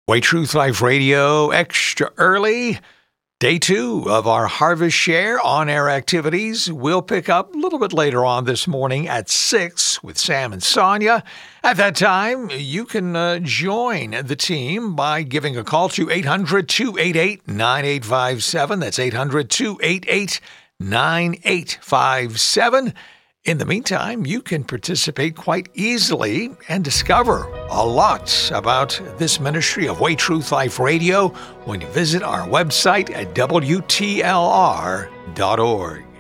Way Truth Life Radio extra early. Day 2 of our Harvest Share on-air activities. We'll pick up a little bit later on this morning at 6 with Sam and Sonia. At that time, you can join the team by giving a call to 800-288-9857. That's 800-288-9857. In the meantime, you can participate quite easily and discover a lot about this ministry of Way Truth Life Radio when you visit our website at WTLR.org.